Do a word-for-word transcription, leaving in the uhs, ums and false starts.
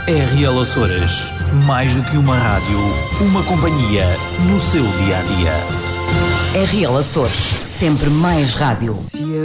R L Açores, mais do que uma rádio, uma companhia no seu dia-a-dia. R L Açores, sempre mais rádio.